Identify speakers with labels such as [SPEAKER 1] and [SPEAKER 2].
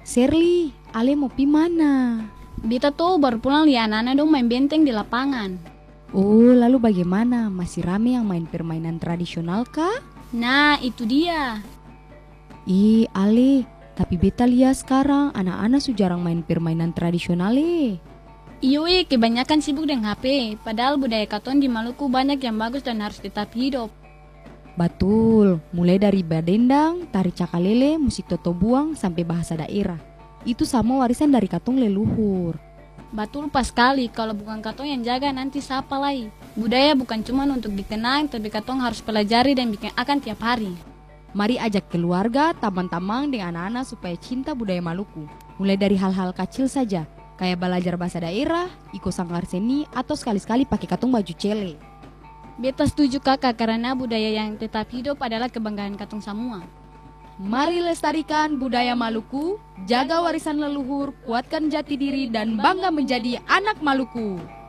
[SPEAKER 1] Shirley, Ale mau pi mana?
[SPEAKER 2] Beta tuh baru pulang lihat anak-anak dong main benteng di lapangan.
[SPEAKER 1] Oh, lalu bagaimana? Masih rame yang main permainan tradisional kah?
[SPEAKER 2] Nah, itu dia.
[SPEAKER 1] Ih, Ale, tapi beta lihat sekarang anak-anak jarang main permainan tradisional
[SPEAKER 2] Iya, kebanyakan sibuk dengan HP. Padahal budaya Katong di Maluku banyak yang bagus dan harus tetap hidup.
[SPEAKER 1] Betul, mulai dari badendang, tari cakalele, musik toto buang, sampai bahasa daerah. Itu sama warisan dari katong leluhur.
[SPEAKER 2] Betul pas sekali, kalau bukan Katong yang jaga nanti siapa lagi. Budaya bukan cuma untuk dikenang, tapi Katong harus pelajari dan bikin akan tiap hari.
[SPEAKER 1] Mari ajak keluarga, teman-teman, dengan anak-anak supaya cinta budaya Maluku. Mulai dari hal-hal kecil saja, kayak belajar bahasa daerah, ikut sanggar seni, atau sekali-sekali pakai katong baju cele.
[SPEAKER 2] Beta setuju kakak karena budaya yang tetap hidup adalah kebanggaan Katong semua.
[SPEAKER 1] Mari lestarikan budaya Maluku, jaga warisan leluhur, kuatkan jati diri dan bangga menjadi anak Maluku.